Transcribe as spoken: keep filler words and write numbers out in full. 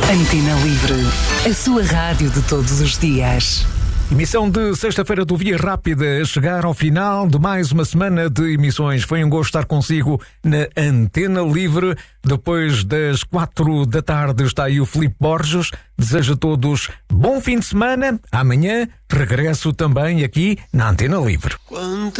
Antena Livre, a sua rádio de todos os dias. Emissão de sexta-feira do Via Rápida, a chegar ao final de mais uma semana de emissões. Foi um gosto estar consigo na Antena Livre. Depois das quatro da tarde está aí o Filipe Borges. Desejo a todos bom fim de semana. Amanhã regresso também aqui na Antena Livre.